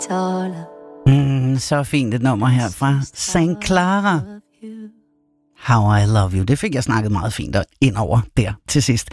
taller. Så fint et nummer her fra St. Clara. How I Love You. Det fik jeg snakket meget fint ind over der til sidst.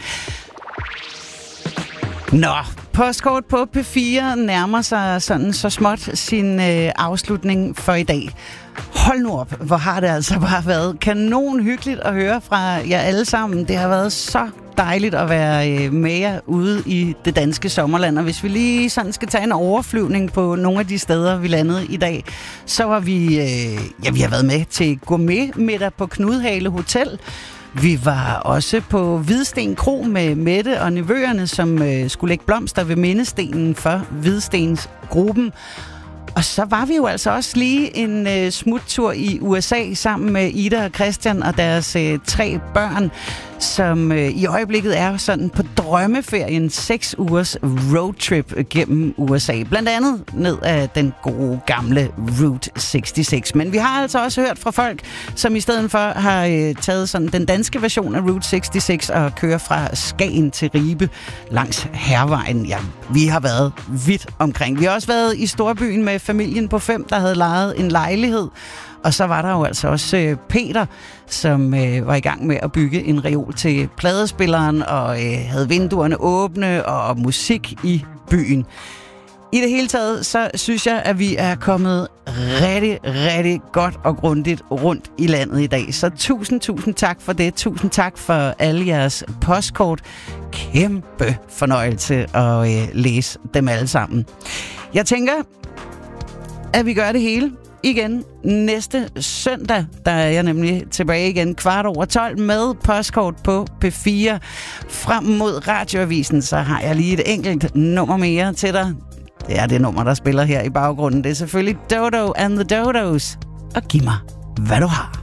Nå, postkort på P4 nærmer sig sådan så småt sin afslutning for i dag. Hold nu op, hvor har det altså bare været kanon hyggeligt at høre fra jer alle sammen. Det har været så dejligt at være med jer ude i det danske sommerland. Og hvis vi lige sådan skal tage en overflyvning på nogle af de steder, vi landede i dag, så var vi, vi har været med til gourmetmiddag på Knudhale Hotel. Vi var også på Hvidsten Kro med Mette og nevøerne, som skulle lægge blomster ved mindestenen for Hvidstensgruppen. Og så var vi jo altså også lige en smuttur i USA sammen med Ida og Christian og deres 3 børn, som i øjeblikket er sådan på drømmeferien 6 ugers roadtrip gennem USA. Blandt andet ned af den gode gamle Route 66. Men vi har altså også hørt fra folk, som i stedet for har taget sådan den danske version af Route 66 og kører fra Skagen til Ribe langs Hærvejen. Ja, vi har været vidt omkring. Vi har også været i storbyen med familien på 5, der havde lejet en lejlighed. Og så var der jo altså også Peter, som var i gang med at bygge en reol til pladespilleren og havde vinduerne åbne og musik i byen. I det hele taget, så synes jeg, at vi er kommet rigtig, rigtig godt og grundigt rundt i landet i dag. Så tusind tak for det. Tusind tak for alle jeres postkort. Kæmpe fornøjelse at læse dem alle sammen. Jeg tænker, at vi gør det hele igen næste søndag. Der er jeg nemlig tilbage igen 12:15 med postkort på P4. Frem mod radioavisen, så har jeg lige et enkelt nummer mere til dig. Det er det nummer, der spiller her i baggrunden. Det er selvfølgelig Dodo and the Dodos. Og giv mig, hvad du har.